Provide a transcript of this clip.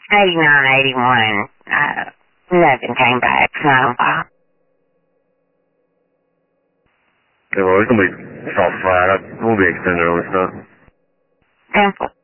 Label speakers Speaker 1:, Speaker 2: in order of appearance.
Speaker 1: 89, 81. Nothing came back. It's not on file.
Speaker 2: Yeah, well, it's going to be falsified. We'll be extended on this stuff.
Speaker 1: Simple.